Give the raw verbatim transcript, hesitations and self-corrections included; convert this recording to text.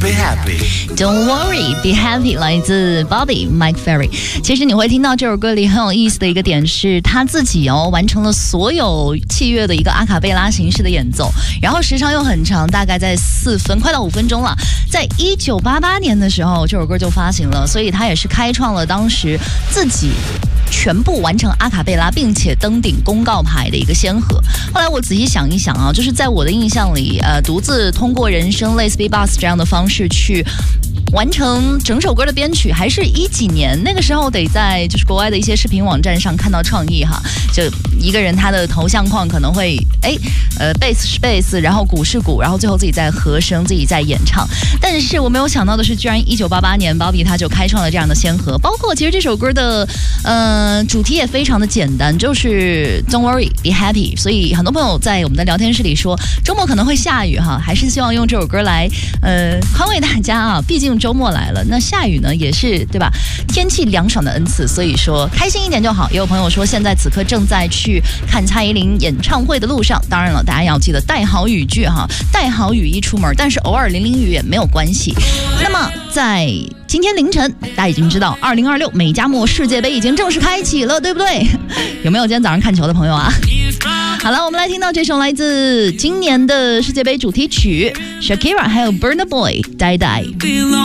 Be happy. Don't worry, be happy 来自 Bobby Mike Ferry。其实你会听到这首歌里很有意思的一个点是，他自己哦完成了所有器乐的一个阿卡贝拉形式的演奏，然后时长又很长，大概在四分快到五分钟了。在一九八八年的时候，这首歌就发行了，所以他也是开创了当时自己全部完成阿卡贝拉并且登顶公告牌的一个先河。后来我仔细想一想啊，就是在我的印象里，呃，独自通过人声类似 B-Box 这样的方式去完成整首歌的编曲，还是一几年那个时候得在就是国外的一些视频网站上看到创意哈，就一个人他的头像框可能会哎呃贝斯是贝斯，然后鼓是鼓，然后最后自己在和声自己在演唱。但是我没有想到的是，居然一九八八年 Bobby 他就开创了这样的先河。包括其实这首歌的呃主题也非常的简单，就是 Don't worry, be happy。所以很多朋友在我们的聊天室里说，周末可能会下雨哈，还是希望用这首歌来呃宽慰大家啊，毕竟周末来了，那下雨呢也是对吧？天气凉爽的恩赐，所以说开心一点就好。也有朋友说，现在此刻正在去看蔡依林演唱会的路上。当然了，大家要记得带好雨具哈，带好雨衣出门，但是偶尔淋淋雨也没有关系。那么在今天凌晨，大家已经知道，二零二六美加墨世界杯已经正式开启了，对不对？有没有今天早上看球的朋友啊？好了，我们来听到这首来自今年的世界杯主题曲 Shakira 还有 Burna Boy 呆呆。